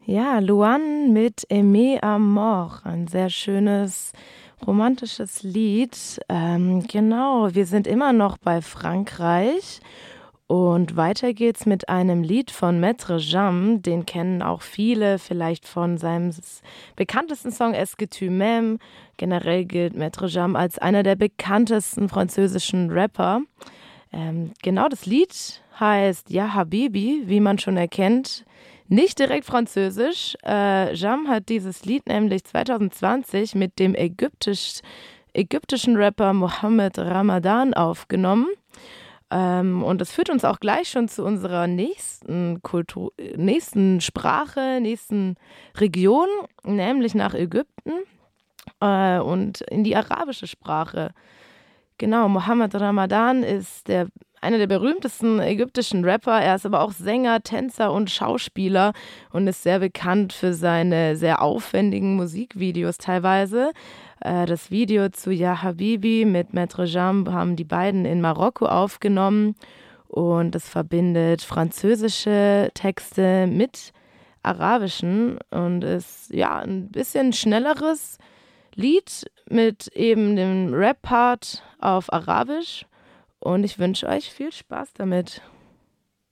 Ja, Luan mit Aimé à mort, ein sehr schönes romantisches Lied. Genau, wir sind immer noch bei Frankreich und weiter geht's mit einem Lied von Maître Jam. Den kennen auch viele, vielleicht von seinem bekanntesten Song Est-ce que tu m'aimes. Generell gilt Maître Jam als einer der bekanntesten französischen Rapper. Genau, das Lied heißt Ja Habibi, wie man schon erkennt. Nicht direkt französisch. Jam hat dieses Lied nämlich 2020 mit dem ägyptischen Rapper Mohammed Ramadan aufgenommen. Und das führt uns auch gleich schon zu unserer nächsten Sprache, nächsten Region, nämlich nach Ägypten und in die arabische Sprache. Genau, Mohammed Ramadan ist einer der berühmtesten ägyptischen Rapper. Er ist aber auch Sänger, Tänzer und Schauspieler und ist sehr bekannt für seine sehr aufwendigen Musikvideos teilweise. Das Video zu Ya Habibi mit Maître Jam haben die beiden in Marokko aufgenommen und es verbindet französische Texte mit arabischen und ist ja ein bisschen schnelleres Lied mit eben dem Rap-Part auf Arabisch und ich wünsche euch viel Spaß damit.